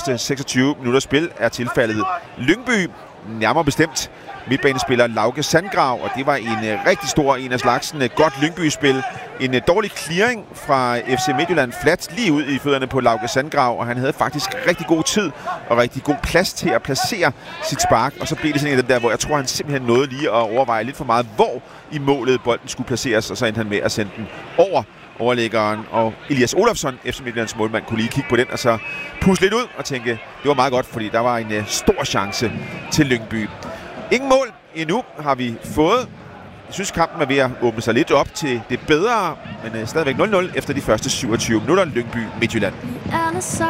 første 26 minutter spil er tilfaldet Lyngby, nærmere bestemt midtbanespiller Lauke Sandgrav, og det var en rigtig stor en af slagsen. Godt Lyngby-spil. En dårlig clearing fra FC Midtjylland flat lige ud i fødderne på Lauke Sandgrav, og han havde faktisk rigtig god tid og rigtig god plads til at placere sit spark, og så blev det sådan en af dem der, hvor jeg tror, han simpelthen nåede lige at overveje lidt for meget, hvor i målet bolden skulle placeres, og så endte han med at sende den over overlæggeren, og Elias Olofsson, FC Midtjyllands målmand, kunne lige kigge på den og så pusse lidt ud og tænke, det var meget godt, fordi der var en stor chance til Lyngby. Ingen mål endnu har vi fået. Jeg synes, kampen er ved at åbne sig lidt op til det bedre, men stadigvæk 0-0 efter de første 27 minutter. Lyngby Midtjylland.